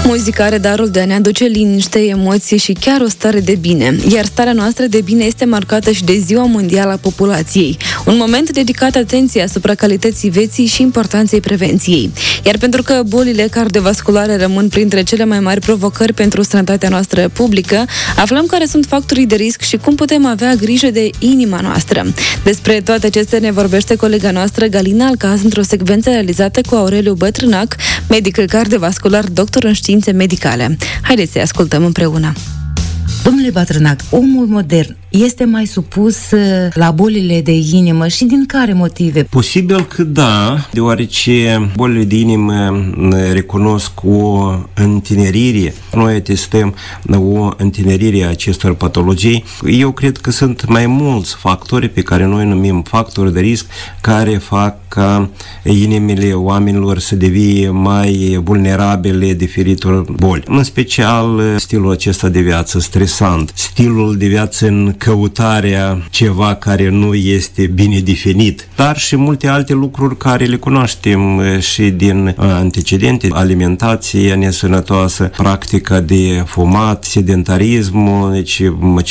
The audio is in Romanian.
Muzica are darul de a ne aduce liniște, emoții și chiar o stare de bine. Iar starea noastră de bine este marcată și de Ziua Mondială a Populației. Un moment dedicat atenției asupra calității vieții și importanței prevenției. Iar pentru că bolile cardiovasculare rămân printre cele mai mari provocări pentru sănătatea noastră publică, aflăm care sunt factorii de risc și cum putem avea grijă de inima noastră. Despre toate acestea ne vorbește colega noastră Galina Alcaz într-o secvență realizată cu Aureliu Bătrânac, medic cardiovascular, doctor în științe medicale. Haideți să ascultăm împreună. Domnule Bătrânac, omul modern este mai supus la bolile de inimă și din care motive? Posibil că da, deoarece bolile de inimă recunosc o întinerire. Noi atestăm o întinerire a acestor patologii. Eu cred că sunt mai mulți factori pe care noi numim factori de risc care fac ca inimile oamenilor să devie mai vulnerabile diferitor boli. În special stilul acesta de viață stresant, stilul de viață în căutarea ceva care nu este bine definit, dar și multe alte lucruri care le cunoaștem și din antecedente, alimentația nesănătoasă, practica de fumat, sedentarismul, deci